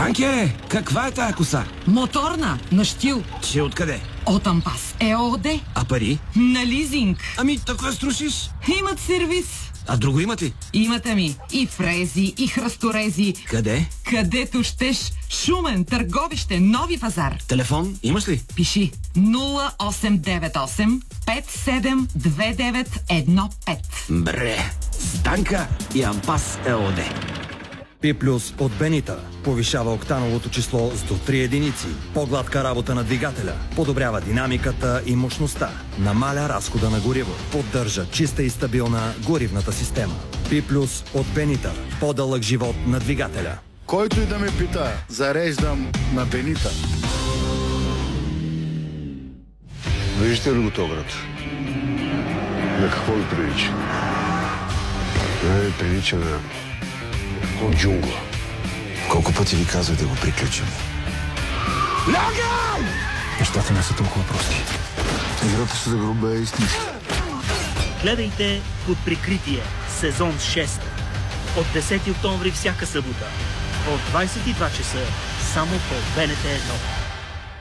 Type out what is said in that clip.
Станке, каква е тая коса? Моторна, на щил. Че откъде? От Ампас ЕООД. А пари? На лизинг. Ами, така струшиш. Имат сервис. А друго имат ли? Имате ми и фрези, и храсторези. Къде? Където щеш. Шумен, Търговище, Нови пазар. Телефон имаш ли? Пиши 0898 572915. Бре, Станка и Ампас ЕОД. P+ от Бенита повишава октановото число с до 3 единици, по-гладка работа на двигателя, подобрява динамиката и мощността, намаля разхода на гориво, поддържа чиста и стабилна горивната система. P+ от Бенита, по-дълъг живот на двигателя. Който и да ме пита, зареждам на Бенита. Виждате ли го този град? На какво ви прилича? Прилича на джунгла. Колко пъти ви казах да го приключим? Лягай! Нещата не са толкова прости. Играта се загруба е истинска. Гледайте Под прикритие, сезон 6. От 10 октомври всяка събота. От 22 часа само по БНТ 1.